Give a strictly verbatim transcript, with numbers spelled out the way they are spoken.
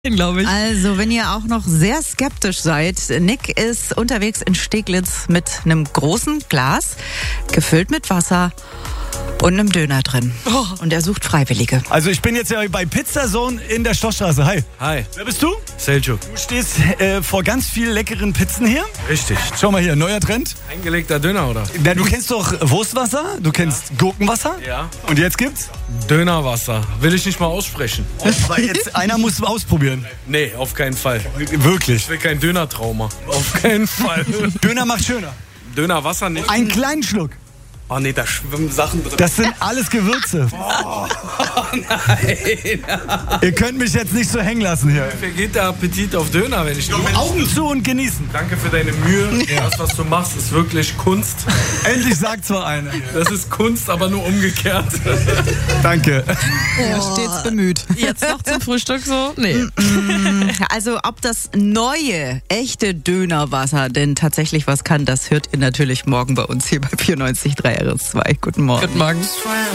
glaube ich. Also, wenn ihr auch noch sehr skeptisch seid, Nick ist unterwegs in Steglitz mit einem großen Glas, gefüllt mit Wasser und einem Döner drin. Oh. Und er sucht Freiwillige. Also ich bin jetzt ja bei Pizzazone in der Stochstraße. Hi. Hi, Wer bist du? Seljuk. Du stehst äh, vor ganz vielen leckeren Pizzen hier. Richtig. Schau mal hier, neuer Trend. Eingelegter Döner, oder? Na, du kennst doch Wurstwasser, du kennst Gurkenwasser. Ja. Und jetzt gibt's? Dönerwasser. Will ich nicht mal aussprechen. Weil jetzt einer muss ausprobieren. Nee, auf keinen Fall. Wirklich. Ich will kein Dönertrauma. Auf keinen Fall. Döner macht schöner. Dönerwasser nicht. Einen kleinen Schluck. Oh nee, da schwimmen Sachen drin. Das sind alles Gewürze. Oh, nein. Ihr könnt mich jetzt nicht so hängen lassen hier. Mir geht der Appetit auf Döner, wenn ich... Augen zu und genießen. Danke für deine Mühe. Das, was du machst, ist wirklich Kunst. Endlich sagt zwar einer. Das ist Kunst, aber nur umgekehrt. Danke. Er stets bemüht. Jetzt noch zum Frühstück so? Nee. Also, ob das neue, echte Dönerwasser denn tatsächlich was kann, das hört ihr natürlich morgen bei uns hier bei vierundneunzig Komma drei R S zwei. Guten Morgen. Guten Morgen.